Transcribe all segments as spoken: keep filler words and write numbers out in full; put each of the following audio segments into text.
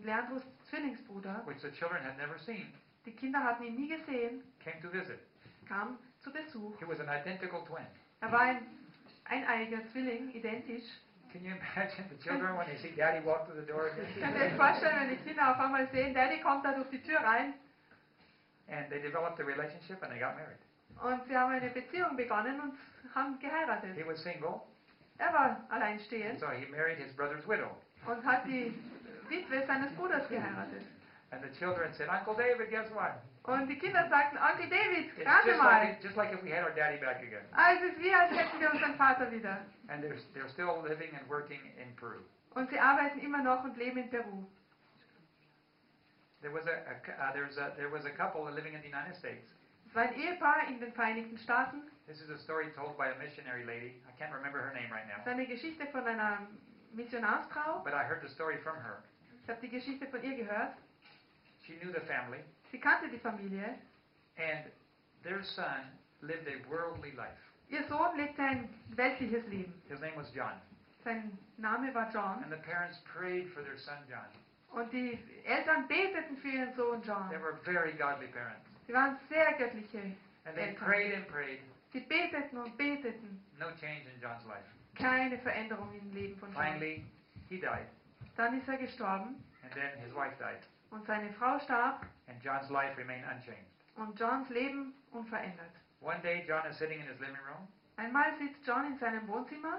Und Leandros Zwillingsbruder, which the children had never seen, die Kinder hatten ihn nie gesehen, came to visit. kam zu Besuch. He was an identical twin. Er war ein eineiiger Zwilling, identisch. Can you imagine the children when they see Daddy walk through the door? Könnt ihr euch vorstellen, wenn die Kinder auf einmal sehen, Daddy kommt da durch die Tür rein, And they developed a relationship and they got married. und sie haben eine Beziehung begonnen und haben geheiratet. He was single, Er war alleinstehend so he married his brother's widow. und hat die Witwe seines Bruders geheiratet. And the children said, Uncle David, guess what? Und die Kinder sagten, Onkel David, It's rate just mal. like, just like if we had our daddy back again. Ah, es ist wie, als hätten wir unseren Vater wieder. And they're, they're still living and working in Peru. Und sie arbeiten immer noch und leben in Peru. There was a, a, uh, there's a there was a couple living in the United States. Es war ein Ehepaar in den Vereinigten Staaten. This is a story told by a missionary lady. I can't remember her name right Das ist now, eine Geschichte von einer Missionarsfrau. but I heard the story from her. Ich habe die Geschichte von ihr gehört. She knew the family, Sie kannte die Familie. and their son lived a worldly life. Ihr Sohn lebte ein weltliches Leben. His name was John, Sein Name war John. and the parents prayed for their son John. Und die Eltern beteten für ihren Sohn John. They were very godly parents, Sie waren sehr göttliche and they Eltern. prayed and prayed. Sie beteten und beteten. No change in John's life. Keine Veränderung im Leben von John. Finally, he died, Dann ist er gestorben and then his wife died, und seine Frau starb and John's life remained unchanged. und Johns Leben unverändert. One day, John is sitting in his living room, Einmal sitzt John in seinem Wohnzimmer,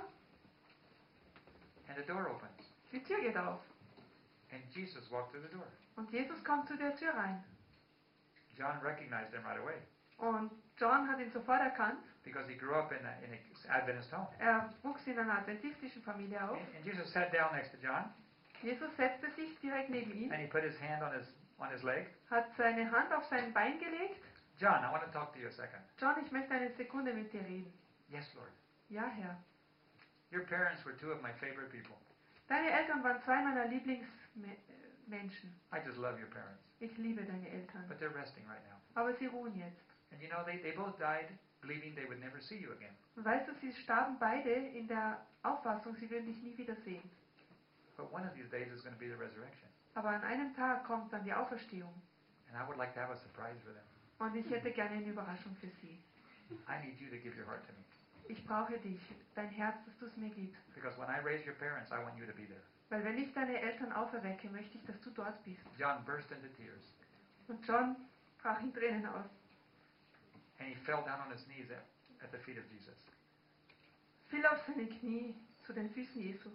and the door opens, die Tür geht auf and Jesus walked through the door. und Jesus kommt zu der Tür rein. John recognized him right away Und John hat ihn sofort erkannt. because he grew up in an in a Adventist home. Er wuchs in einer adventistischen Familie auf. And, and Jesus sat down next to John, Jesus setzte sich direkt neben ihn, and he put his hand on his on his leg. hat seine Hand auf sein Bein gelegt. John, I want to talk to you a second. John, ich möchte eine Sekunde mit dir reden. Yes, Lord. Ja, Herr. Your parents were two of my favorite people. Deine Eltern waren zwei meiner Lieblingsmenschen. I just love your parents. Ich liebe deine Eltern. But they're resting right now. Aber sie ruhen jetzt. And you know, they, they both died believing they would never see you again. Und weißt du, sie starben beide in der Auffassung, sie würden dich nie wiedersehen. But one of these days is going to be the resurrection. Aber an einem Tag kommt dann die Auferstehung. And I would like to have a surprise for them. Und ich hätte gerne eine Überraschung für sie. I need you to give your heart to me. Ich brauche dich, dein Herz, dass du es mir gibst. Because when I raise your parents, I want you to be there. Weil wenn ich deine Eltern auferwecke, möchte ich, dass du dort bist. John burst into tears. Und John brach in Tränen aus. And he fell down on his knees at, at the feet of Jesus. Fiel auf seine Knie zu den Füßen Jesu.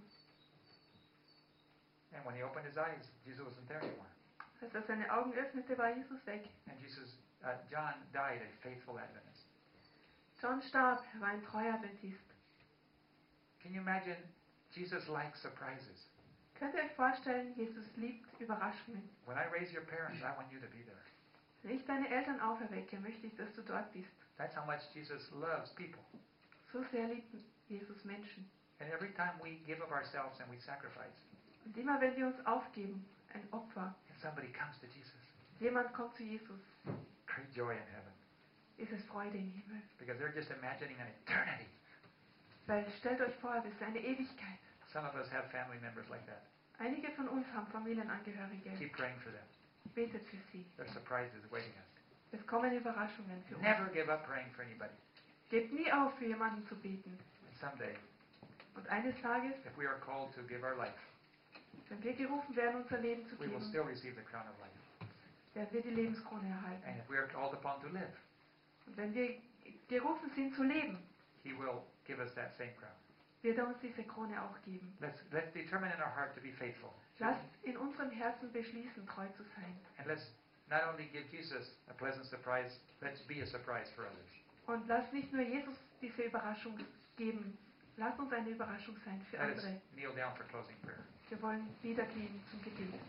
And when he opened his eyes, Jesus wasn't there anymore. Als er seine Augen öffnete, war Jesus weg. And Jesus, uh, John died a faithful Adventist. John starb, er war ein treuer Adventist. Can you imagine? Jesus likes surprises. Könnt ihr euch vorstellen, Jesus liebt Überraschungen. When I raise your parents, I want you to be there. Wenn ich deine Eltern auferwecke, möchte ich, dass du dort bist. That's how much Jesus loves people. So sehr liebt Jesus Menschen. And every time we give of ourselves and we sacrifice, Und immer wenn wir uns aufgeben, ein Opfer, and somebody comes to Jesus, jemand kommt zu Jesus, great joy in heaven. ist es Freude im Himmel. Because they're just imagining an eternity. Weil stellt euch vor, das ist eine Ewigkeit. Some of us have family members like that. Einige von uns haben Familienangehörige. Keep praying for them. Betet für sie. Their surprise is awaiting us. Es kommen Überraschungen für uns. Never give up praying for anybody. Gebt nie auf, für jemanden zu beten. And someday, Und eines Tages, if we are called to give our life, wenn wir gerufen werden, unser Leben zu we will geben, still receive the crown of life. werden wir die Lebenskrone erhalten. And if we are called upon to live, Und wenn wir gerufen sind zu leben, He will give us that same crown. wird er uns diese Krone auch geben. Let's, let's determine in our heart to be faithful. Lasst in unserem Herzen beschließen, treu zu sein. And let's not only give Jesus a pleasant surprise, let's be a surprise for others. Und lasst nicht nur Jesus diese Überraschung geben, lasst uns eine Überraschung sein für Let us andere. kneel down for closing prayer. Wir wollen niederknien zum Gebet.